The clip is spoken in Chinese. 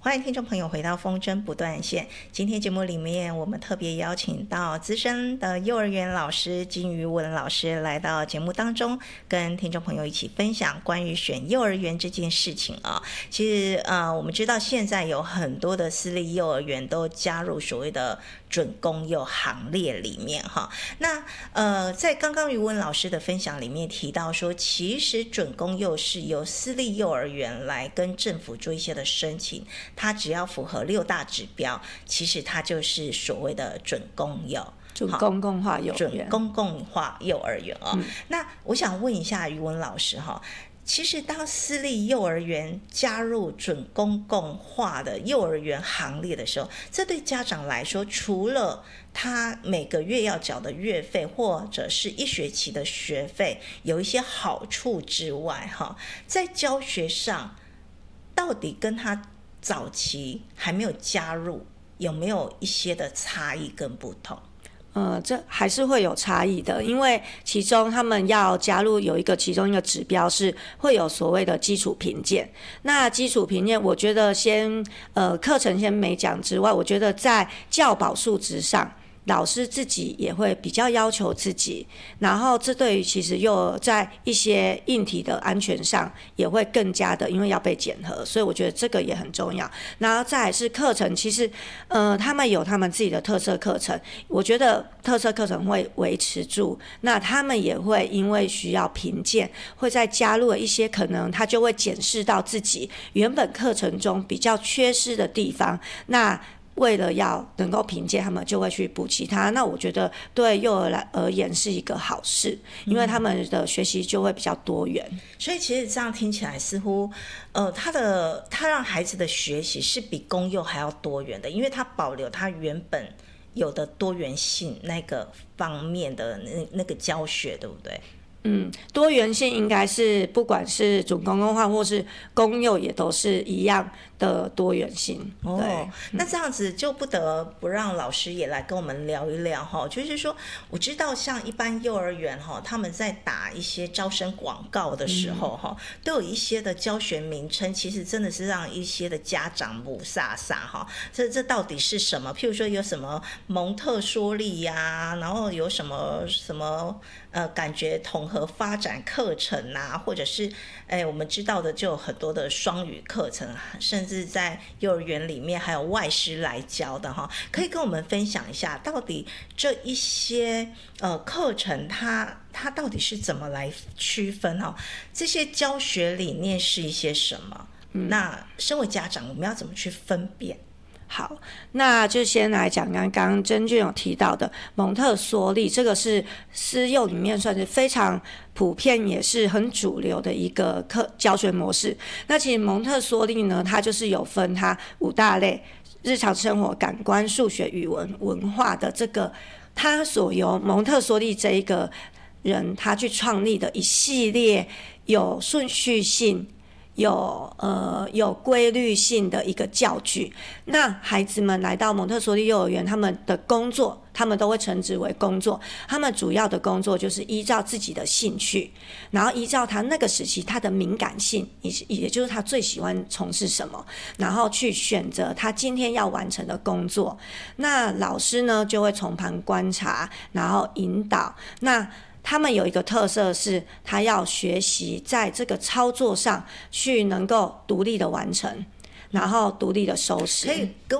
欢迎听众朋友回到风筝不断线。今天节目里面，我们特别邀请到资深的幼儿园老师金瑜文老师来到节目当中，跟听众朋友一起分享关于选幼儿园这件事情啊。其实我们知道现在有很多的私立幼儿园都加入所谓的准公幼行列里面哈。那在刚刚瑜文老师的分享里面提到说，其实准公幼是由私立幼儿园来跟政府做一些的申请，它只要符合6大指标，其实它就是所谓的准公幼。 准公共化幼儿园， 准公共化幼儿园哦。那我想问一下瑜文老师哈，其实当私立幼儿园加入准公共化的幼儿园行列的时候，这对家长来说，除了他每个月要缴的月费或者是1学期的学费有一些好处之外哈，在教学上到底跟他早期还没有加入有没有一些的差异跟不同？ 这还是会有差异的，因为其中他们要加入有其中一个指标是会有所谓的基础评鉴。那基础评鉴，我觉得课程先没讲之外，我觉得在教保数值上，老师自己也会比较要求自己，然后这对于其实又在一些硬体的安全上也会更加的，因为要被检核，所以我觉得这个也很重要。然后再来是课程，其实他们有他们自己的特色课程，我觉得特色课程会维持住，那他们也会因为需要评鉴，会再加入了一些可能他就会检视到自己原本课程中比较缺失的地方，那为了要能够评鉴，他们就会去补其他。那我觉得对幼儿而言是一个好事，因为他们的学习就会比较多元。 所以其实这样听起来似乎他让孩子的学习是比公幼还要多元的，因为他保留他原本有的多元性那个方面的那个教学，对不对？ 多元性应该是不管是准公共化或是公幼也都是一样的多元性。对， 那这样子就不得不让老师也来跟我们聊一聊哈，就是说我知道像一般幼儿园哈，他们在打一些招生广告的时候哈，都有一些的教学名称，其实真的是让一些的家长不飒飒哈，这到底是什么？譬如说有什么蒙特梭利呀，然后有什么感觉统合发展课程啊，或者是我们知道的就有很多的双语课程，甚至在幼儿园里面还有外师来教的哈，可以跟我们分享一下，到底这一些课程它到底是怎么来区分哈？这些教学理念是一些什么？那身为家长，我们要怎么去分辨？ 好，那就先来讲刚刚真俊有提到的蒙特梭利，这个是私幼里面算是非常普遍也是很主流的一个教学模式。那其实蒙特梭利呢，它就是有分它5大类：日常生活、感官、数学、语文、文化的这个，它所由蒙特梭利这一个人他去创立的一系列有顺序性、有规律性的一个教具。那孩子们来到蒙特梭利幼儿园，他们的工作，他们都会称之为工作。他们主要的工作就是依照自己的兴趣，然后依照他那个时期他的敏感性，也就是他最喜欢从事什么，然后去选择他今天要完成的工作。那老师呢，就会从旁观察，然后引导。那他们有一个特色是，他要学习在这个操作上去能够独立的完成，然后独立的收拾。 可以跟